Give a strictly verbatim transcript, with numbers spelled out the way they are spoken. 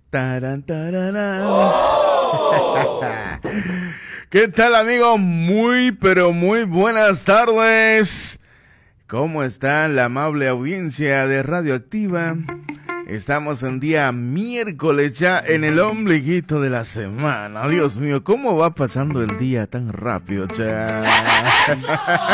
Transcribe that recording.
Taran, tararán. Oh. ¿Qué tal, amigo? Muy, pero muy buenas tardes. ¿Cómo está la amable audiencia de Radioactiva? Estamos en día miércoles, ya en el ombliguito de la semana. Dios mío, ¿cómo va pasando el día tan rápido, ya?